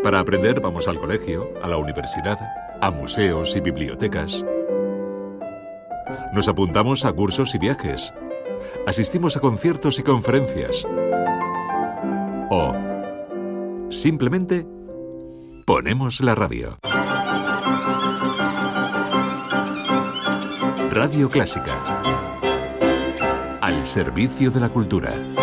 Para aprender vamos al colegio, a la universidad, a museos y bibliotecas. Nos apuntamos a cursos y viajes. Asistimos a conciertos y conferencias. O simplemente ponemos la radio. Radio Clásica. Al servicio de la cultura.